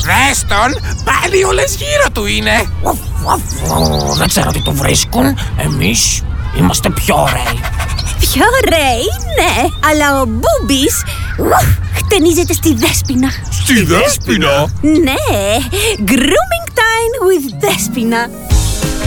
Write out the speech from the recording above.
Δες τον, πάλι όλες γύρω του είναι. Δεν ξέρω τι του βρίσκουν. Εμείς είμαστε πιο ωραίοι. Πιο ωραίοι, ναι, αλλά ο Μπούμπης χτενίζεται στη Δέσποινα. Στη Δέσποινα? Ναι, grooming time with Δέσποινα.